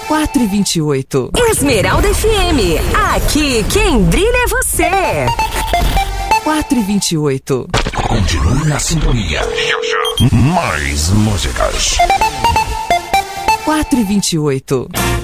4h28. Esmeralda FM. Aqui quem brilha é você. 4h28. Continue na sintonia. Mais músicas. 4h28.